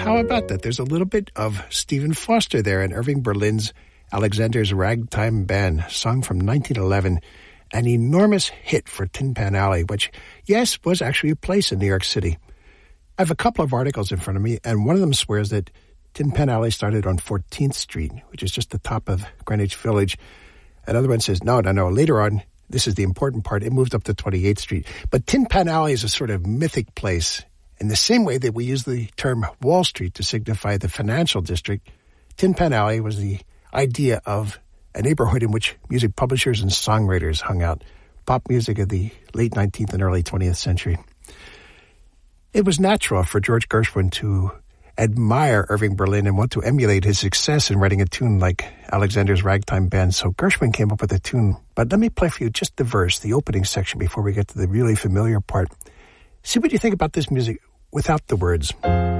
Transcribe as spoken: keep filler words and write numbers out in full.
how about that? There's a little bit of Stephen Foster there in Irving Berlin's Alexander's Ragtime Band, sung from nineteen eleven, an enormous hit for Tin Pan Alley, which, yes, was actually a place in New York City. I have a couple of articles in front of me, and one of them swears that Tin Pan Alley started on fourteenth Street, which is just the top of Greenwich Village. Another one says, no, no, no, later on, this is the important part, it moved up to twenty-eighth Street. But Tin Pan Alley is a sort of mythic place. In the same way that we use the term Wall Street to signify the financial district, Tin Pan Alley was the idea of a neighborhood in which music publishers and songwriters hung out, pop music of the late nineteenth and early twentieth century. It was natural for George Gershwin to admire Irving Berlin and want to emulate his success in writing a tune like Alexander's Ragtime Band, so Gershwin came up with a tune. But let me play for you just the verse, the opening section, before we get to the really familiar part. See what you think about this music without the words.